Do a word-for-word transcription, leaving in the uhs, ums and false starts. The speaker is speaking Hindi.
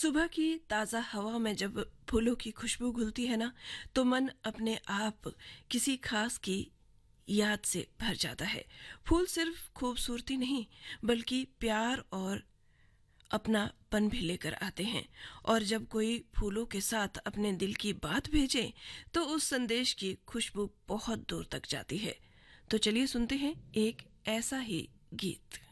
सुबह की ताज़ा हवा में जब फूलों की खुशबू घुलती है ना, तो मन अपने आप किसी खास की याद से भर जाता है। फूल सिर्फ खूबसूरती नहीं, बल्कि प्यार और अपनापन भी लेकर आते हैं। और जब कोई फूलों के साथ अपने दिल की बात भेजे, तो उस संदेश की खुशबू बहुत दूर तक जाती है। तो चलिए सुनते हैं एक ऐसा ही गीत।